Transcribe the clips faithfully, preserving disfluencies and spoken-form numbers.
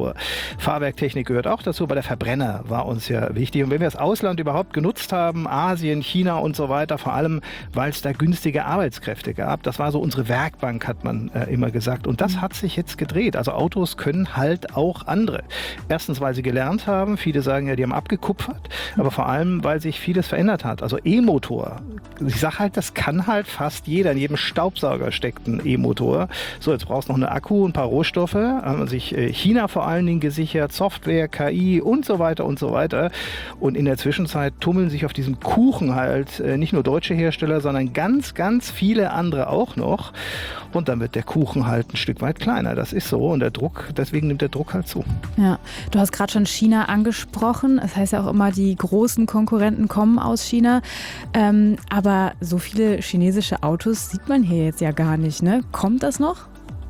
E-Motor. Fahrwerktechnik gehört auch dazu, aber der Verbrenner war uns ja wichtig. Und wenn wir das Ausland überhaupt genutzt haben, Asien, China und so weiter, vor allem, weil es da günstige Arbeitskräfte gab, das war so unsere Werkbank, hat man äh, immer gesagt. Und das hat sich jetzt gedreht. Also Autos können halt auch andere. Erstens, weil sie gelernt haben. Viele sagen ja, die haben abgekupfert. Aber vor allem, weil sich vieles verändert hat. Also E-Motor. Ich sage halt, das kann halt fast jeder. In jedem Staubsauger steckt ein E-Motor. So, jetzt brauchst du noch eine Akku, ein paar Rohstoffe. Haben sich China vor allen Dingen gesichert. Software, K I und so weiter und so weiter. Und in der Zwischenzeit tummeln sich auf diesem Kuchen halt nicht nur deutsche Hersteller, sondern ganz, ganz viele andere auch noch. Und dann wird der Kuchen halt ein Stück weit kleiner. Das ist so. Und der Druck, deswegen nimmt der Druck halt zu. Ja, du hast gerade schon China angesprochen. Das heißt ja auch immer, die großen Konkurrenten kommen aus China. Ähm, aber so viele chinesische Autos sieht man hier jetzt ja gar nicht, ne? Kommt das noch?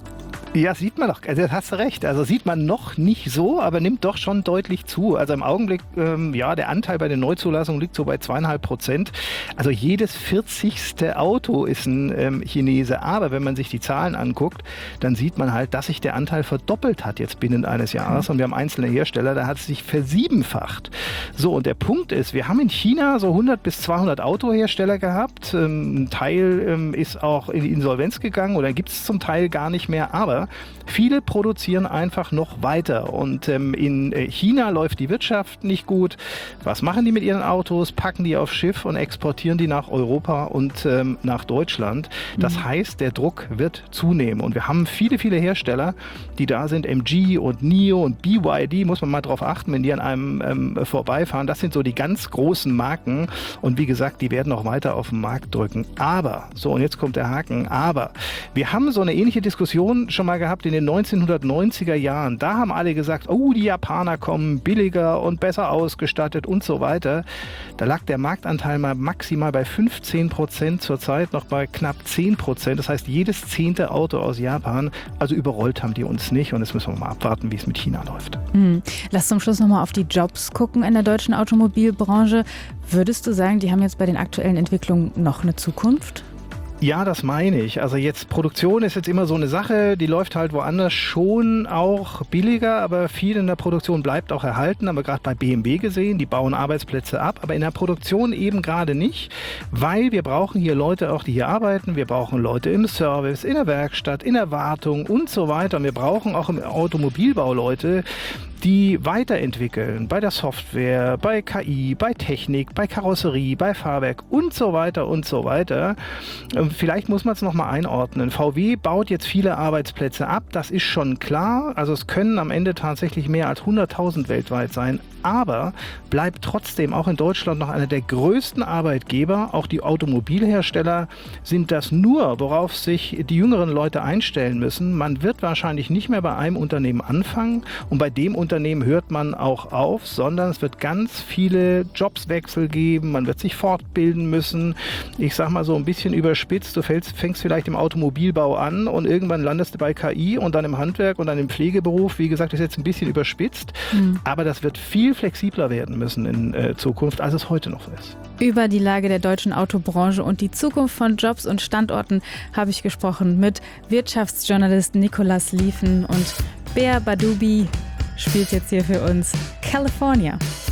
Ja, sieht man doch. Also, das hast du recht. Also sieht man noch nicht so, aber nimmt doch schon deutlich zu. Also im Augenblick, ähm, ja, der Anteil bei den Neuzulassungen liegt so bei zweieinhalb Prozent. Also jedes vierzigste Auto ist ein ähm, Chinese. Aber wenn man sich die Zahlen anguckt, dann sieht man halt, dass sich der Anteil verdoppelt hat jetzt binnen eines Jahres. Und wir haben einzelne Hersteller, da hat es sich versiebenfacht. So, und der Punkt ist, wir haben in China so hundert bis zweihundert Autohersteller gehabt. Ähm, ein Teil ähm, ist auch in die Insolvenz gegangen oder gibt es zum Teil gar nicht mehr. Aber viele produzieren einfach noch weiter und ähm, in China läuft die Wirtschaft nicht gut. Was machen die mit ihren Autos? Packen die aufs Schiff und exportieren die nach Europa und ähm, nach Deutschland. Das mhm. heißt, der Druck wird zunehmen und wir haben viele, viele Hersteller, die da sind. M G und N I O und B Y D, muss man mal drauf achten, wenn die an einem ähm, vorbeifahren. Das sind so die ganz großen Marken und wie gesagt, die werden auch weiter auf den Markt drücken. Aber, so und jetzt kommt der Haken, aber wir haben so eine ähnliche Diskussion schon mal gehabt in den neunzehnhundertneunziger Jahren. Da haben alle gesagt, oh, die Japaner kommen billiger und besser ausgestattet und so weiter. Da lag der Marktanteil mal maximal bei fünfzehn Prozent, zurzeit noch bei knapp zehn Prozent. Das heißt, jedes zehnte Auto aus Japan, also überrollt haben die uns nicht. Und jetzt müssen wir mal abwarten, wie es mit China läuft. Hm. Lass zum Schluss nochmal auf die Jobs gucken in der deutschen Automobilbranche. Würdest du sagen, die haben jetzt bei den aktuellen Entwicklungen noch eine Zukunft? Ja, das meine ich. Also jetzt Produktion ist jetzt immer so eine Sache, die läuft halt woanders schon auch billiger, aber viel in der Produktion bleibt auch erhalten. Haben wir gerade bei B M W gesehen, die bauen Arbeitsplätze ab, aber in der Produktion eben gerade nicht, weil wir brauchen hier Leute auch, die hier arbeiten. Wir brauchen Leute im Service, in der Werkstatt, in der Wartung und so weiter. Und wir brauchen auch im Automobilbau Leute, die weiterentwickeln bei der Software, bei K I, bei Technik, bei Karosserie, bei Fahrwerk und so weiter und so weiter. Vielleicht muss man es nochmal einordnen. V W baut jetzt viele Arbeitsplätze ab, das ist schon klar. Also es können am Ende tatsächlich mehr als hunderttausend weltweit sein, aber bleibt trotzdem auch in Deutschland noch einer der größten Arbeitgeber. Auch die Automobilhersteller sind das nur, worauf sich die jüngeren Leute einstellen müssen. Man wird wahrscheinlich nicht mehr bei einem Unternehmen anfangen und bei dem Unternehmen hört man auch auf, sondern es wird ganz viele Jobswechsel geben, man wird sich fortbilden müssen. Ich sag mal so ein bisschen überspitzt, du fängst, fängst vielleicht im Automobilbau an und irgendwann landest du bei K I und dann im Handwerk und dann im Pflegeberuf. Wie gesagt, das ist jetzt ein bisschen überspitzt, mhm. aber das wird viel flexibler werden müssen in äh, Zukunft, als es heute noch ist. Über die Lage der deutschen Autobranche und die Zukunft von Jobs und Standorten habe ich gesprochen mit Wirtschaftsjournalist Nicolas Lieven und Beer Badubi spielt jetzt hier für uns California.